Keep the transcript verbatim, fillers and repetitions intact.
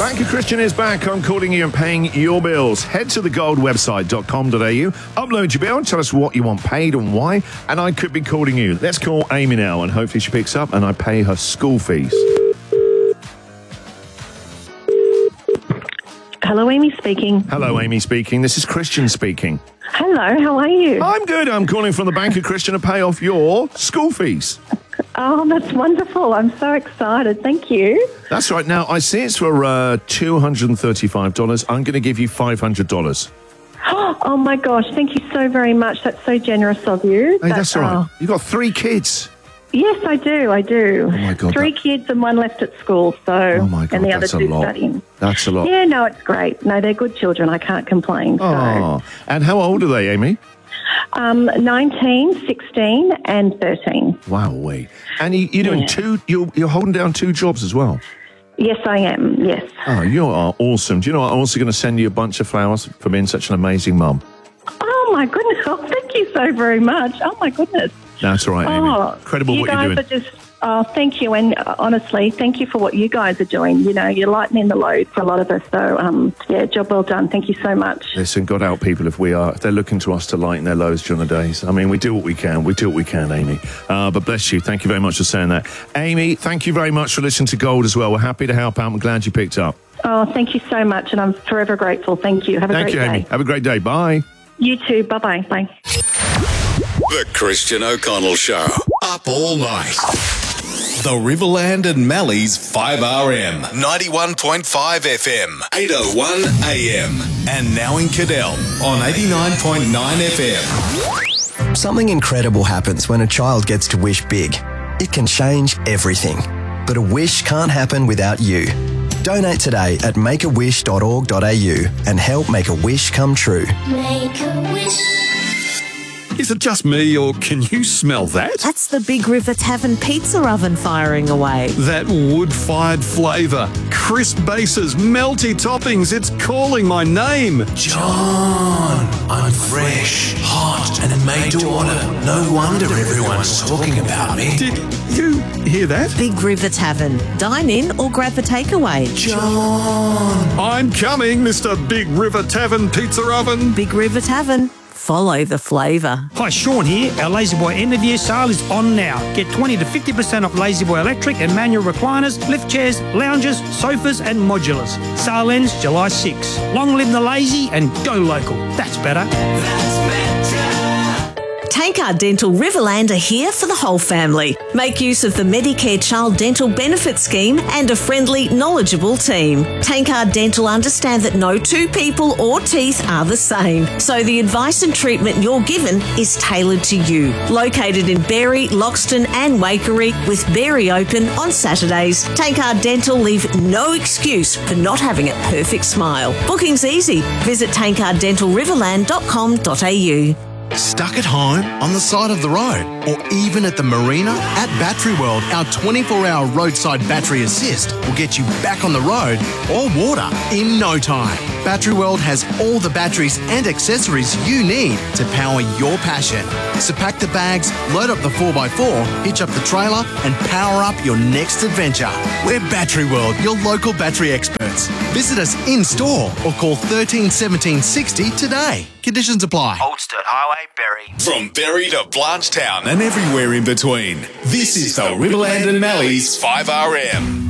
Banker Christian is back. I'm calling you and paying your bills. Head to the gold website dot com dot a u, upload your bill, tell us what you want paid and why, and I could be calling you. Let's call Amy now, and hopefully she picks up and I pay her school fees. Hello, Amy speaking. Hello, Amy speaking. This is Christian speaking. Hello, how are you? I'm good. I'm calling from the Banker Christian to pay off your school fees. Oh, that's wonderful. I'm so excited. Thank you. That's right. Now, I see it's for uh, two hundred thirty-five dollars. I'm going to give you five hundred dollars. Oh, my gosh. Thank you so very much. That's so generous of you. Hey, that's all right. Oh. You've got three kids. Yes, I do. I do. Oh, my God. Three that... kids and one left at school. So, oh, my God. and the other That's a two lot. studying. That's a lot. Yeah, no, it's great. No, they're good children. I can't complain. So. Oh. And how old are they, Amy? Um, nineteen, sixteen and thirteen. Wow, wait. And you, you're doing Yeah. two, you're, you're holding down two jobs as well. Yes, I am. Yes. Oh, you are awesome. Do you know what? I'm also going to send you a bunch of flowers for being such an amazing mum. Oh, my goodness. Oh, thank you so very much. Oh, my goodness. That's all right, Amy. Oh, Incredible you what guys you're doing. are just, oh, thank you. And uh, honestly, thank you for what you guys are doing. You know, you're lightening the load for a lot of us. So, um, yeah, job well done. Thank you so much. Listen, God help people if we are, if they're looking to us to lighten their loads during the days. I mean, we do what we can. We do what we can, Amy. Uh, but bless you. Thank you very much for saying that. Amy, thank you very much for listening to Gold as well. We're happy to help out. I'm glad you picked up. Oh, thank you so much. And I'm forever grateful. Thank you. Have a Thank great you, day. Amy. Have a great day. Bye. You too. Bye-bye. Bye. The Christian O'Connell Show. Up all night. The Riverland and Malleys five R M. ninety-one point five F M. eight oh one A M. And now in Cadell on eighty-nine point nine F M. Something incredible happens when a child gets to wish big. It can change everything. But a wish can't happen without you. Donate today at make a wish dot org dot a u and help make a wish come true. Make a wish. Is it just me, or can you smell that? That's the Big River Tavern pizza oven firing away. That wood-fired flavour, crisp bases, melty toppings, it's calling my name. John, I'm fresh, hot, and made to order. No wonder everyone's talking about me. Did you hear that? Big River Tavern. Dine in or grab a takeaway. John! I'm coming, Mister Big River Tavern Pizza Oven. Big River Tavern. Follow the flavour. Hi, Sean here. Our La-Z-Boy end of year sale is on now. Get twenty to fifty percent off La-Z-Boy electric and manual recliners, lift chairs, lounges, sofas and modulars. Sale ends July sixth. Long live the lazy and go local. That's better. That's better. Tankard Dental Riverland are here for the whole family. Make use of the Medicare Child Dental Benefit Scheme and a friendly, knowledgeable team. Tankard Dental understand that no two people or teeth are the same, so the advice and treatment you're given is tailored to you. Located in Berry, Loxton and Waikerie, with Berry open on Saturdays, Tankard Dental leave no excuse for not having a perfect smile. Booking's easy. Visit tankard dental riverland dot com dot a u. Stuck at home, on the side of the road, or even at the marina? At Battery World, our twenty-four hour roadside battery assist will get you back on the road or water in no time. Battery World has all the batteries and accessories you need to power your passion. So pack the bags, load up the four by four, hitch up the trailer, and power up your next adventure. We're Battery World, your local battery experts. Visit us in store or call thirteen seventeen sixty today. Conditions apply. Oldsturt Highway, Berry. From Berry to Blanchetown and everywhere in between. This is the Riverland and Malleys five R M.